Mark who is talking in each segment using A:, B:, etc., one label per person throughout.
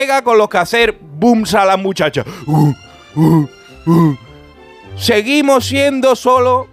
A: con los que hacer booms a las muchachas. Seguimos siendo solo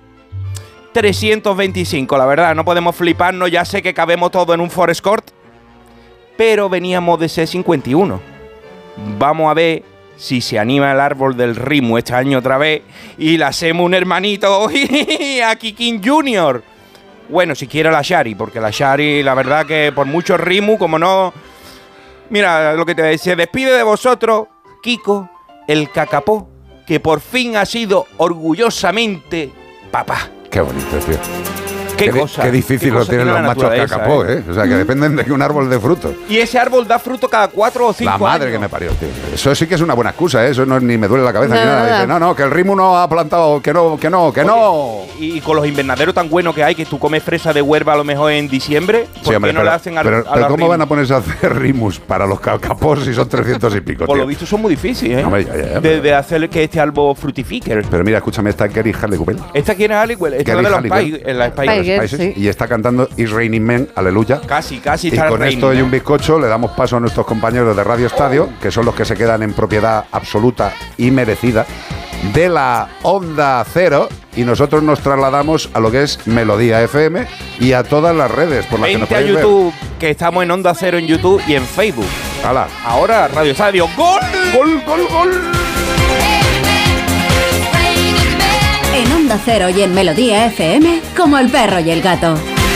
A: 325, la verdad, no podemos fliparnos, ya sé que cabemos todo en un Ford Escort, pero veníamos de ser 51. Vamos a ver si se anima el árbol del Rimu este año otra vez y le hacemos un hermanito a Kikín Junior. Bueno, si quiere la Shari, porque la Shari, la verdad que por mucho Rimu, como no... Mira, lo que te decía, despide de vosotros, Kiko, el cacapó, que por fin ha sido orgullosamente papá.
B: Qué bonito, tío.
A: Qué cosa.
B: Qué difícil lo tienen los machos cacapó, ¿eh? O sea, que dependen de un árbol de frutos.
A: Y ese árbol da fruto cada 4 o 5 años.
B: La madre que me parió, tío. Eso sí que es una buena excusa, ¿eh? Eso no, ni me duele la cabeza ni nada. Dice, no, que el Rimu no ha plantado, que no.
A: Y con los invernaderos tan buenos que hay, que tú comes fresa de Huelva a lo mejor en diciembre, ¿por qué no le hacen
B: pero ¿cómo van a ponerse a hacer Rimus para los cacapós si son 300 y pico, tío?
A: Por lo visto son muy difíciles, ¿eh?
B: No, ya,
A: de hacer que este árbol fructifique.
B: Pero mira, escúchame, esta Kerry Halliwell.
A: ¿Esta quién es Halliwell? Esta es de los Spice.
B: Sí. Y está cantando It's Raining Men, aleluya.
A: Casi.
B: Y con esto y un bizcocho le damos paso a nuestros compañeros de Radio Estadio, que son los que se quedan en propiedad absoluta y merecida de la Onda Cero, y nosotros nos trasladamos a lo que es Melodía FM y a todas las redes por las que nos podéis ver.
A: Vente a YouTube, que estamos en Onda Cero en YouTube y en Facebook.
B: ¡Hala!
A: Ahora Radio Estadio. ¡Gol! ¡Gol!
C: En Onda Cero y en Melodía FM, como el perro y el gato.